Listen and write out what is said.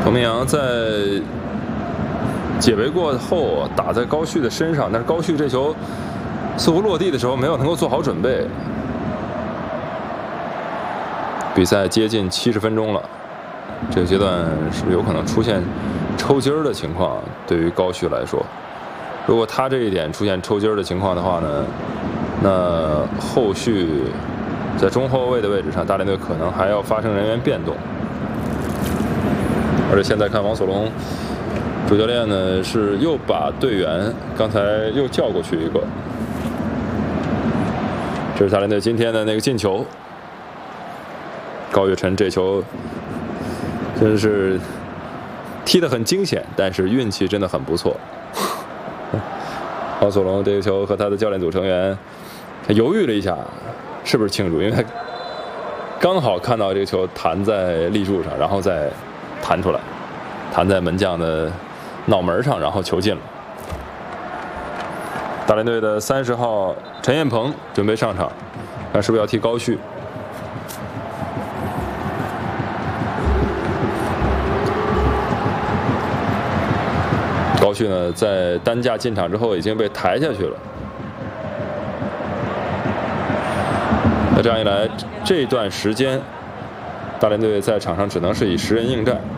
彭明阳在解围过后打在高旭的身上，但是高旭这球似乎落地的时候没有能够做好准备。比赛接近70分钟了，这个阶段是有可能出现抽筋儿的情况。对于高旭来说，如果他这一点出现抽筋儿的情况的话呢，那后续在中后卫的位置上，大连队可能还要发生人员变动。而且现在看王索龙主教练呢是又把队员刚才又叫过去一个，这是大连队今天的那个进球。高岳辰这球真是踢得很惊险，但是运气真的很不错。王索龙这个球和他的教练组成员他犹豫了一下，是不是庆祝？因为他刚好看到这个球弹在立柱上，然后再弹出来，弹在门将的脑门上，然后球进了。大连队的30号陈彦鹏准备上场，看是不是要踢高旭。高旭呢，在担架进场之后已经被抬下去了。那这样一来，这段时间大连队在场上只能是以10人应战。